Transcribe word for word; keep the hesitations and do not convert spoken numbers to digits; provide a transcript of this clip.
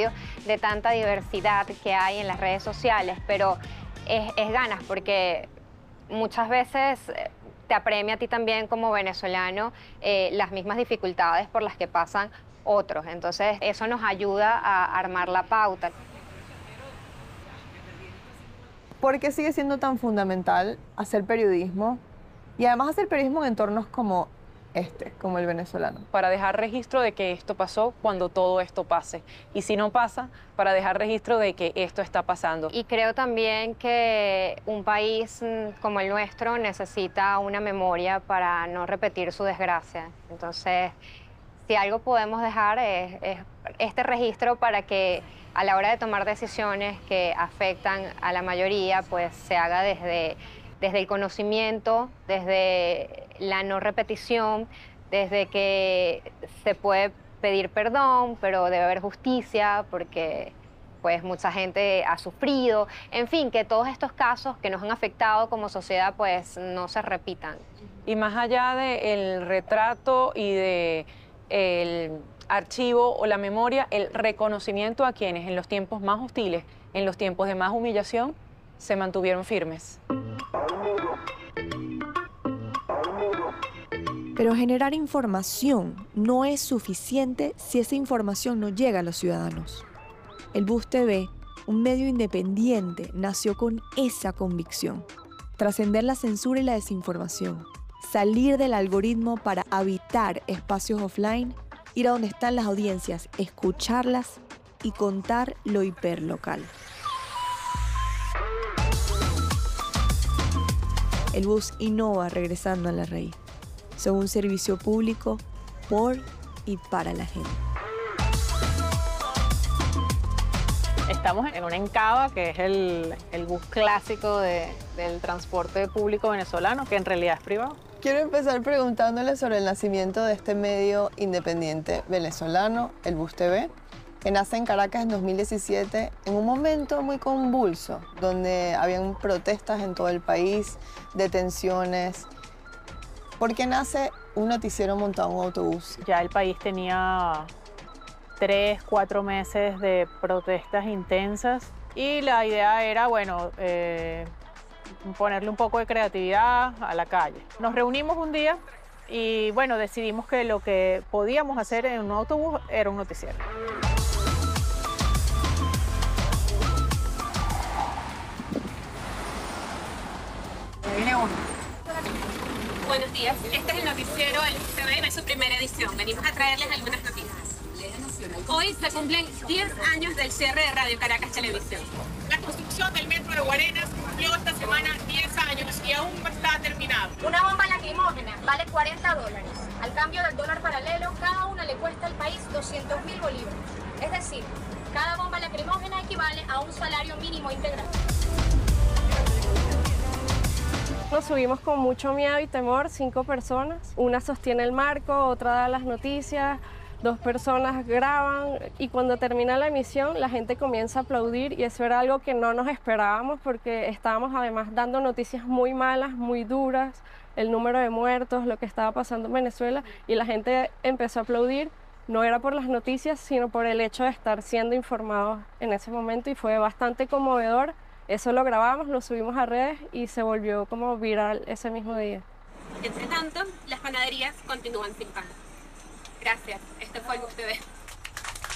medio de tanta diversidad que hay en las redes sociales, pero es, es ganas porque muchas veces te apremia a ti también como venezolano eh, las mismas dificultades por las que pasan otros. Entonces eso nos ayuda a armar la pauta. ¿Por qué sigue siendo tan fundamental hacer periodismo? Y además hacer periodismo en entornos como este, como el venezolano. Para dejar registro de que esto pasó cuando todo esto pase. Y si no pasa, para dejar registro de que esto está pasando. Y creo también que un país como el nuestro necesita una memoria para no repetir su desgracia. Entonces, si algo podemos dejar es, es este registro para que a la hora de tomar decisiones que afectan a la mayoría, pues se haga desde, desde el conocimiento, desde la no repetición, desde que se puede pedir perdón, pero debe haber justicia porque pues mucha gente ha sufrido. En fin, que todos estos casos que nos han afectado como sociedad pues no se repitan. Y más allá del retrato y de el archivo o la memoria, el reconocimiento a quienes en los tiempos más hostiles, en los tiempos de más humillación, se mantuvieron firmes. Pero generar información no es suficiente si esa información no llega a los ciudadanos. El Bus T V, un medio independiente, nació con esa convicción. Trascender la censura y la desinformación. Salir del algoritmo para habitar espacios offline, ir a donde están las audiencias, escucharlas y contar lo hiperlocal. El Bus innova regresando a la raíz. Son un servicio público por y para la gente. Estamos en una encaba, que es el, el bus clásico de, del transporte público venezolano, que en realidad es privado. Quiero empezar preguntándole sobre el nacimiento de este medio independiente venezolano, el Bus T V, que nace en Caracas en dos mil diecisiete, en un momento muy convulso, donde habían protestas en todo el país, detenciones. ¿Por qué nace un noticiero montado en un autobús? Ya el país tenía tres, cuatro meses de protestas intensas y la idea era, bueno, eh, ponerle un poco de creatividad a la calle. Nos reunimos un día y, bueno, decidimos que lo que podíamos hacer en un autobús era un noticiero. Viene uno. Buenos días, este es el noticiero El Bus T V, en su primera edición. Venimos a traerles algunas noticias. Hoy se cumplen diez años del cierre de Radio Caracas Televisión. La construcción del metro de Guarenas cumplió esta semana diez años y aún no está terminado. Una bomba lacrimógena vale cuarenta dólares. Al cambio del dólar paralelo, cada una le cuesta al país doscientos mil bolívares. Es decir, cada bomba lacrimógena equivale a un salario mínimo integral. Nos subimos con mucho miedo y temor, cinco personas. Una sostiene el marco, otra da las noticias, dos personas graban y cuando termina la emisión la gente comienza a aplaudir y eso era algo que no nos esperábamos porque estábamos además dando noticias muy malas, muy duras, el número de muertos, lo que estaba pasando en Venezuela y la gente empezó a aplaudir. No era por las noticias, sino por el hecho de estar siendo informados en ese momento y fue bastante conmovedor. Eso lo grabamos, lo subimos a redes y se volvió como viral ese mismo día. Entre tanto, las panaderías continúan sin pan. Gracias. Este fue el Bus T V.